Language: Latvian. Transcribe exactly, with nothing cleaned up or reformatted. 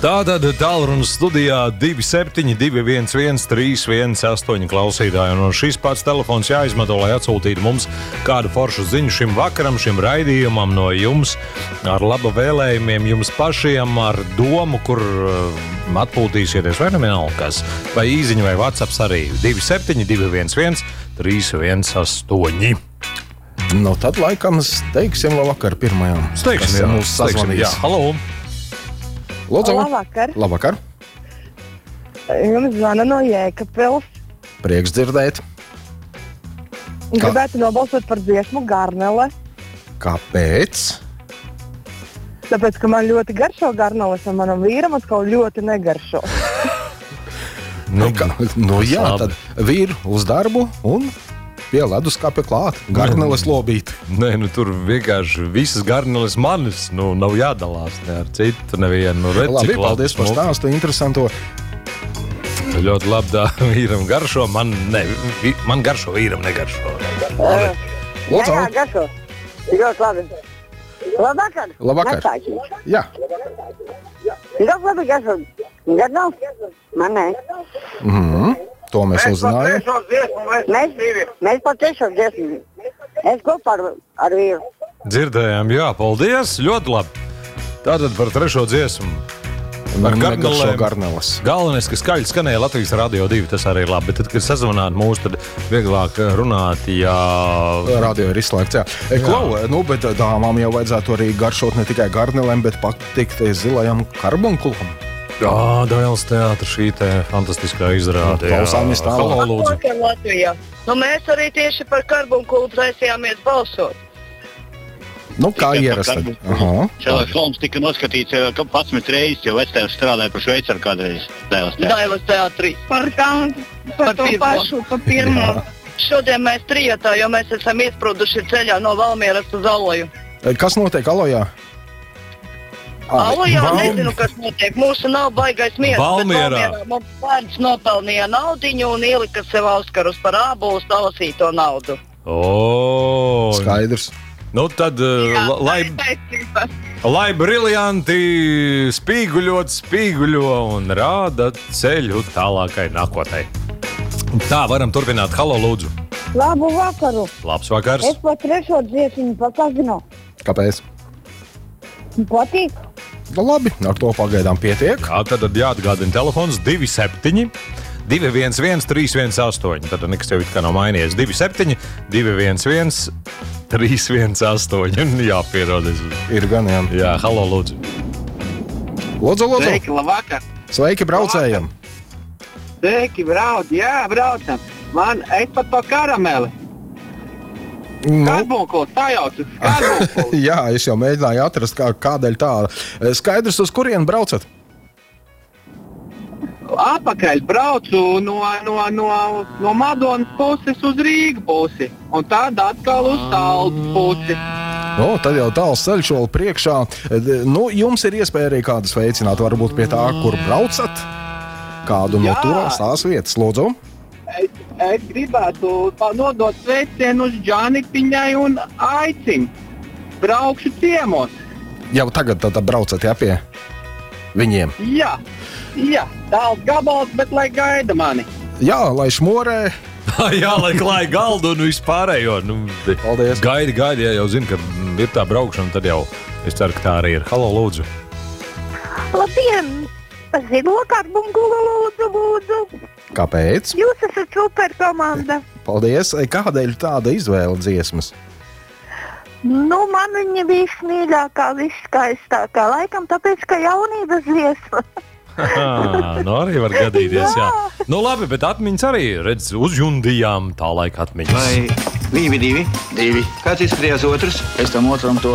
Tātad tālrunas studijā divi septiņi, divi viens viens, trīs viens astoņi klausītāji. Un šis pats telefons jāizmanto, lai atsūtītu mums kādu foršu ziņu šim vakaram, šim raidījumam no jums. Ar laba vēlējumiem jums pašiem, ar domu, kur atpūtīsieties vai nevienalga kas. Vai īziņa vai WhatsApp arī. divi septiņi, divi viens viens, trīs viens astoņi. Nu, tad laikam steigsim labvakar pirmajām. Steigsim, jā. Mūsu sazvanīs. Jā, halo. Lūdzu. Labvakar. Labvakar. Jums zvana no Jēkabpils. Prieks dzirdēt. Gribētu nobalsot par dziesmu Garnele. Kāpēc? Tāpēc, ka man ļoti garšo garneles, un manam vīram atkal ļoti negaršo. Nu, ka, nu jā, tad vīru uz darbu un pie leduskapja klāt. Garneles lobīt. Nē, nu tur vienkārši visas garneles manis, nu nav jādalās ne ar citu nevienu. Nu, redz, Labi, cik paldies par stāstu, interesanto. Ļoti labi, tā vīram garšo, man, ne, vi, man garšo, vīram negaršo. Uh, Lūdzu. jā, jā, garšo. Ļoti labi. Labvakar. Labvakar. Nesāki. Jā. Ļoti labi garšo. Garnels? Man nē. Mhm. To mēs uzzinājām. Mēs, mēs par trešo dziesmu. Es kopā ar, ar vīru. Dzirdējām, jā, paldies, ļoti labi. Tātad par trešo dziesmu. Ar Negaršo garneles. Galvenais, ka skaļi skanēja Latvijas Radio divi, tas arī ir labi. Bet tad, kad sazvanāt mūs, tad vieglāk runāt, jā. Radio ir izslēgts, jā. E, Klau, nu, bet dāmām jau vajadzētu arī garšot ne tikai garnelēm, bet patikt zilajam karbonkulam. Jā, Dailes teātra šī te fantastiskā izrāde. Klausāmies tālāk. Halo, lūdzu. Labvakar, Latvijā. Nu, mēs arī tieši par karbonkulu taisījāmies balsot. Nu, kā ierasts. Šāds films tika noskatīts padsmit reizes, jo vectēvs strādāja par Šveicaru kādreiz Dailes teātrī. Dailes teātrī. Par kādu? Par, par to pirmo. Pašu, par pirmo. Šodien mēs trijotā, jo mēs esam iesprūduši ceļā no Valmieras uz Aloju. Kas notiek Alojā? Alojā nezinu, kas notiek. Mūsu nav baigais miers. Valmierā. Mums bērns nopelnīja naudiņu un ielika sev Auskarus par ābolu salasīto naudu. O, Skaidrs. Nu tad, Jā, lai, lai briljanti spīguļot, spīguļo un rāda ceļu tālākai nākotnē. Tā, varam turpināt. Halo, lūdzu. Labu vakaru. Labs vakars. Es par trešo dziesmu pakazinu. Kāpēc? Patīk. Nu, labi, ar to pagaidām pietiek. Jā, tad jāatgādina telefons divi septiņi, divi viens viens, trīs viens astoņi. Tad nekas jau it kā nav mainījies. divi septiņi, divi viens viens, trīs viens astoņi. Jā, pierodies. Ir gan, jā. Jā, halo, lūdzu. Lūdzu, lūdzu. Sveiki, labvakar! Sveiki, braucējiem. Sveiki, brauc! Jā, braucam! Man eit pat to karameli! Nu, Karbonkulu, tā jau tas karbonkulu! jā, es jau mēģināju atrast, kā, kādēļ tā. Skaidrs, uz kurien braucat? Apakaļ braucu no, no, no, no Madonas puses uz Rīgu pusi, un tad atkal uz Taldas pusi. Nu, tad jau tāls ceļš vēl priekšā. Nu, jums ir iespēja arī kādu sveicināt, varbūt pie tā, kur braucat? Kādu no Jā. turās tās vietas, lūdzu? Es, es gribētu nodot sveicienu uz Džanitiņai un Aicim. Braukšu ciemos. Jau tagad tad braucat, jā, pie viņiem? Jā, jā, tāls gabals, bet lai gaida mani. Jā, lai šmorē. Jā, lai klāja galdu un vispārējo. Nu, Paldies. Gaidi, gaidi, ja jau zinu, ka ir tā braukšana, tad jau es ceru, ka tā arī ir. Halo, lūdzu. Labdien! Zilo karbonkulu, lūdzu, lūdzu. Kāpēc? Jūs esat super komanda. Paldies. Kādēļ tāda izvēle dziesmas? Nu, man viņa vismīļākā, viskaistākā. Laikam tāpēc, ka jaunības dziesma. Nu, arī var gadīties, jā. Nu, labi, bet atmiņas arī, redz, uzjundījām tā laika atmiņas. Vai divi, divi, divi. Kāds izskatījās otrs? Es tam otram to